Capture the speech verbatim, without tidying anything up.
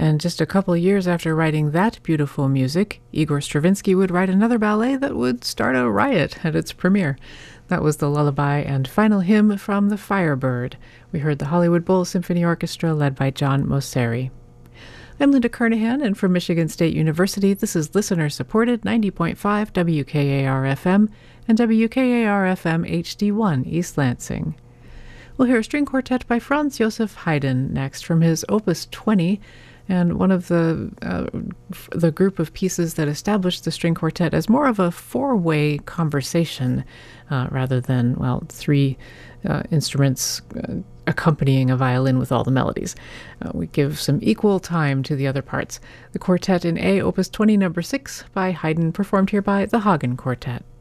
And just a couple of years after writing that beautiful music, Igor Stravinsky would write another ballet that would start a riot at its premiere. That was the lullaby and final hymn from The Firebird. We heard the Hollywood Bowl Symphony Orchestra led by John Mosseri. I'm Linda Kernahan, and from Michigan State University, this is listener-supported ninety point five W K A R F M and W K A R F M H D one East Lansing. We'll hear a string quartet by Franz Joseph Haydn next from his Opus twenty, and one of the uh, the group of pieces that established the string quartet as more of a four-way conversation uh, rather than, well, three uh, instruments uh, accompanying a violin with all the melodies. Uh, we give some equal time to the other parts. The quartet in A, Opus twenty, number six, by Haydn, performed here by the Hagen Quartet.